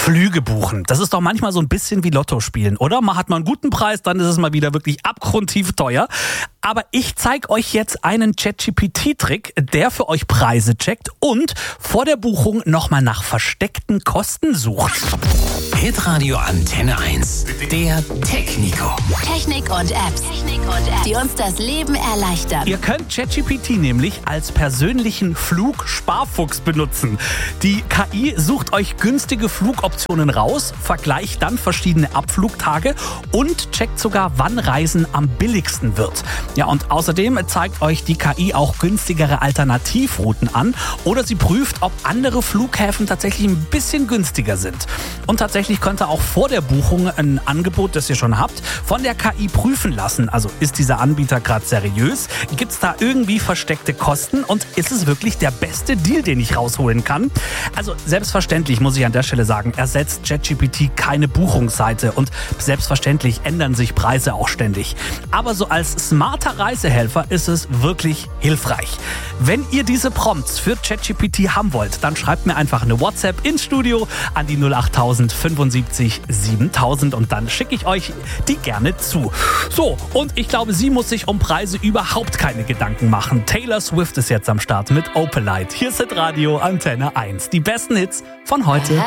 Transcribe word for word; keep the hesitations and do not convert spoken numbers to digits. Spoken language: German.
Flüge buchen. Das ist doch manchmal so ein bisschen wie Lotto spielen, oder? Man hat mal einen guten Preis, dann ist es mal wieder wirklich abgrundtief teuer. Aber ich zeige euch jetzt einen ChatGPT-Trick, der für euch Preise checkt und vor der Buchung nochmal nach versteckten Kosten sucht. Hitradio Antenne eins. Der Technico. Technik und Apps, Technik und Apps, die uns das Leben erleichtern. Ihr könnt ChatGPT nämlich als persönlichen Flugsparfuchs benutzen. Die K I sucht euch günstige Flugoptionen raus, vergleicht dann verschiedene Abflugtage und checkt sogar, wann Reisen am billigsten wird. Ja, und außerdem zeigt euch die K I auch günstigere Alternativrouten an oder sie prüft, ob andere Flughäfen tatsächlich ein bisschen günstiger sind. Und tatsächlich könnt ihr auch vor der Buchung ein Angebot, das ihr schon habt, von der K I prüfen lassen. Also ist dieser Anbieter gerade seriös? Gibt es da irgendwie versteckte Kosten? Und ist es wirklich der beste Deal, den ich rausholen kann? Also selbstverständlich muss ich an der Stelle sagen, ersetzt ChatGPT keine Buchungsseite und selbstverständlich ändern sich Preise auch ständig. Aber so als smarter Reisehelfer ist es wirklich hilfreich. Wenn ihr diese Prompts für ChatGPT haben wollt, dann schreibt mir einfach eine WhatsApp ins Studio an die null acht null null fünfundsiebzig siebentausend und dann schicke ich euch die gerne zu. So, und ich glaube, sie muss sich um Preise überhaupt keine Gedanken machen. Taylor Swift ist jetzt am Start mit Opalite. Hier ist Hitradio Antenne eins. Die besten Hits von heute.